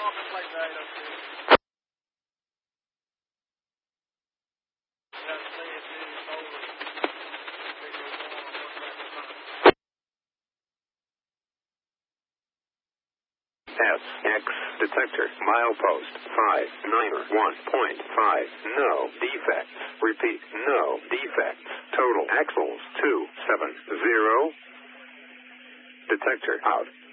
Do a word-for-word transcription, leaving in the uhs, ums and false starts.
S X detector milepost five nine one point five. No defects. Repeat, no defects. Total axles two seven zero. Detector out.